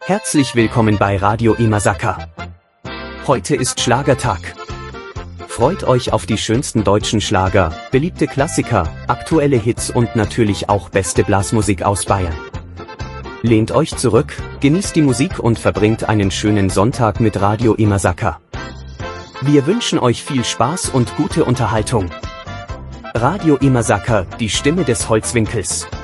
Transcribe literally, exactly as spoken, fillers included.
Herzlich willkommen bei Radio Imasaka. Heute ist Schlagertag. Freut euch auf die schönsten deutschen Schlager, beliebte Klassiker, aktuelle Hits und natürlich auch beste Blasmusik aus Bayern. Lehnt euch zurück, genießt die Musik und verbringt einen schönen Sonntag mit Radio Imasaka. Wir wünschen euch viel Spaß und gute Unterhaltung. Radio Imasaka, die Stimme des Holzwinkels.